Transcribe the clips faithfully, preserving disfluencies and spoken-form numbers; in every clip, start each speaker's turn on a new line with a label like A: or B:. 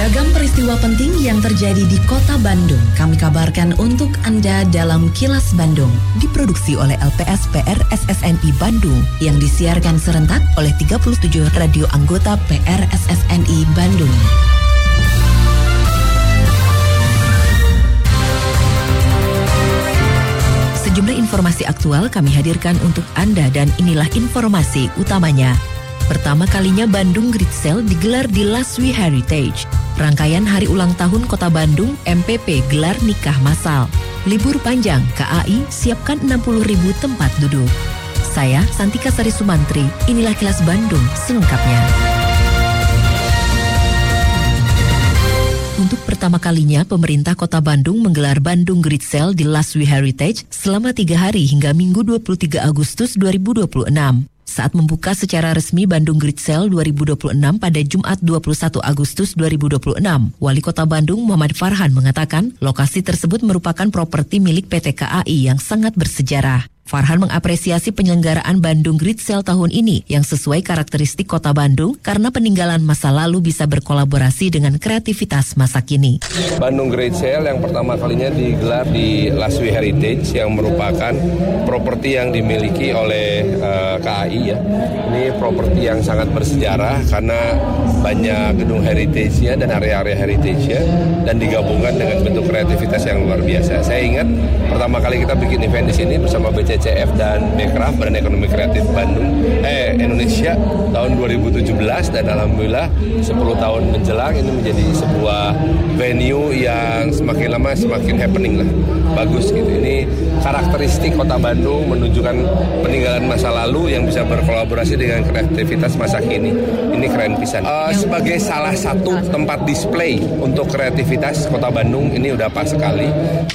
A: Beragam peristiwa penting yang terjadi di Kota Bandung kami kabarkan untuk Anda dalam Kilas Bandung, diproduksi oleh L P S P R S S N I Bandung yang disiarkan serentak oleh tiga puluh tujuh radio anggota P R S S N I Bandung. Sejumlah informasi aktual kami hadirkan untuk Anda dan inilah informasi utamanya. Pertama kalinya Bandung Great Sale digelar di Laswi Heritage. Rangkaian hari ulang tahun Kota Bandung, M P P gelar nikah massal. Libur panjang, K A I siapkan enam puluh ribu tempat duduk. Saya, Santika Sari Sumantri, inilah Kilas Bandung selengkapnya. Untuk pertama kalinya, pemerintah Kota Bandung menggelar Bandung Great Sale di Laswi Heritage selama tiga hari hingga Minggu dua puluh tiga Agustus dua ribu dua puluh enam. Saat membuka secara resmi Bandung Great Sale dua ribu dua puluh enam pada Jumat dua puluh satu Agustus dua ribu dua puluh enam, Wali Kota Bandung Muhammad Farhan mengatakan lokasi tersebut merupakan properti milik P T K A I yang sangat bersejarah. Farhan mengapresiasi penyelenggaraan Bandung Great Sale tahun ini yang sesuai karakteristik Kota Bandung karena peninggalan masa lalu bisa berkolaborasi dengan kreativitas masa kini.
B: Bandung Great Sale yang pertama kalinya digelar di Laswi Heritage yang merupakan properti yang dimiliki oleh uh, K A I ya. Ini properti yang sangat bersejarah karena banyak gedung heritage-nya dan area-area heritage-nya dan digabungkan dengan bentuk kreativitas yang luar biasa. Saya ingat pertama kali kita bikin event di sini bersama B C C F dan Bekraf, Badan Ekonomi Kreatif Bandung, eh Indonesia tahun dua ribu tujuh belas dan alhamdulillah sepuluh tahun menjelang ini menjadi sebuah venue yang semakin lama semakin happening lah. Bagus gitu. Ini karakteristik Kota Bandung menunjukkan peninggalan masa lalu yang bisa berkolaborasi dengan kreativitas masa kini. Ini keren pisan. Uh, sebagai salah satu tempat display untuk kreativitas Kota Bandung ini udah pas sekali.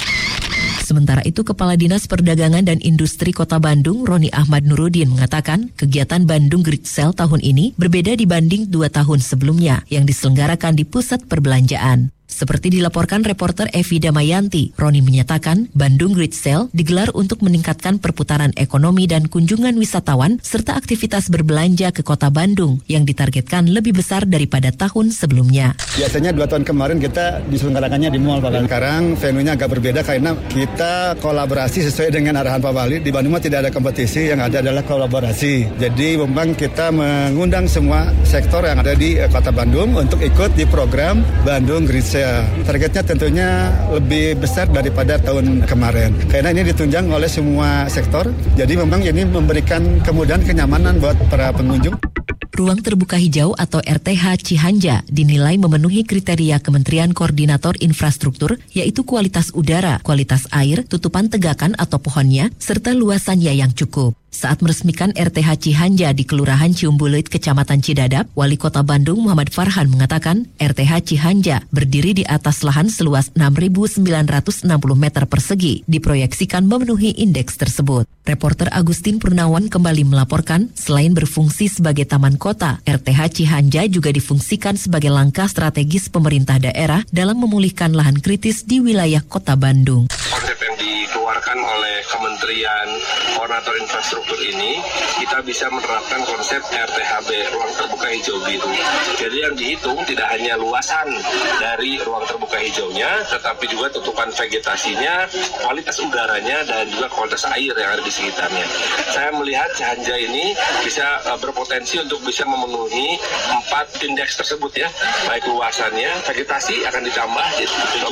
A: Sementara itu, Kepala Dinas Perdagangan dan Industri Kota Bandung, Roni Ahmad Nurudin, mengatakan kegiatan Bandung Great Sale tahun ini berbeda dibanding dua tahun sebelumnya yang diselenggarakan di pusat perbelanjaan. Seperti dilaporkan reporter Evi Damayanti, Roni menyatakan Bandung Great Sale digelar untuk meningkatkan perputaran ekonomi dan kunjungan wisatawan serta aktivitas berbelanja ke Kota Bandung yang ditargetkan lebih besar daripada tahun sebelumnya.
C: Biasanya dua tahun kemarin kita diselenggarakannya di mall, Pak. Sekarang venue-nya agak berbeda karena kita kolaborasi sesuai dengan arahan Pak Wali. Di Bandung tidak ada kompetisi, yang ada adalah kolaborasi. Jadi memang kita mengundang semua sektor yang ada di Kota Bandung untuk ikut di program Bandung Great Sale. Targetnya tentunya lebih besar daripada tahun kemarin karena ini ditunjang oleh semua sektor, jadi memang ini memberikan kemudahan kenyamanan buat para pengunjung.
A: Ruang terbuka hijau atau R T H Cihanja dinilai memenuhi kriteria Kementerian Koordinator Infrastruktur, yaitu kualitas udara, kualitas air, tutupan tegakan atau pohonnya, serta luasannya yang cukup. Saat meresmikan R T H Cihanja di Kelurahan Ciumbuleuit, Kecamatan Cidadap, Wali Kota Bandung Muhammad Farhan mengatakan R T H Cihanja berdiri di atas lahan seluas enam ribu sembilan ratus enam puluh meter persegi, diproyeksikan memenuhi indeks tersebut. Reporter Agustin Purnawan kembali melaporkan, selain berfungsi sebagai taman kota, R T H Cihanja juga difungsikan sebagai langkah strategis pemerintah daerah dalam memulihkan lahan kritis di wilayah Kota Bandung.
B: Konsep yang dikeluarkan oleh Kementerian Koordinator Infrastruktur ini, kita bisa menerapkan konsep R T H B, ruang terbuka hijau biru. Jadi yang dihitung tidak hanya luasan dari ruang terbuka hijaunya, tetapi juga tutupan vegetasinya, kualitas udaranya, dan juga kualitas air yang ada di sekitarnya. Saya melihat Cihanja ini bisa uh, berpotensi untuk bisa memenuhi empat indeks tersebut ya, baik luasannya, vegetasi akan ditambah,